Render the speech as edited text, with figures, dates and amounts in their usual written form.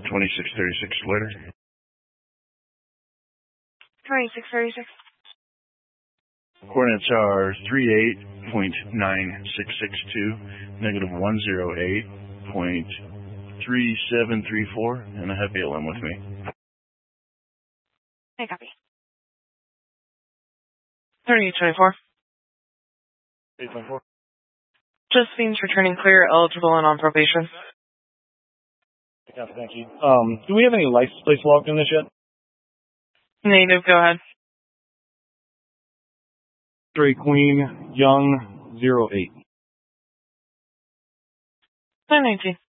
2636 later. 2636. Coordinates are 38.9662, negative 108.3734, and I have BLM with me. I copy. 3824. 8.4. Josephine's returning clear, eligible and on probation. Thank you. Do we have any license plates logged in this yet? Native, go ahead. Stray Queen, Young, 08. 919.